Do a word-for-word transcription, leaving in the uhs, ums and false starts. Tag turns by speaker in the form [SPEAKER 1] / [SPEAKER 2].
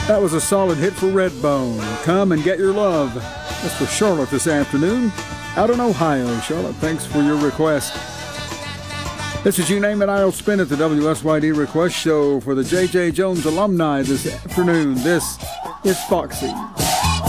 [SPEAKER 1] That was a solid hit for Redbone. Come and Get Your Love. That's for Charlotte this afternoon. Out in Ohio. Charlotte, thanks for your request. This is You Name It, I'll Spin It, the W S Y D request show for the J J. Jones alumni this afternoon. This is Foxy.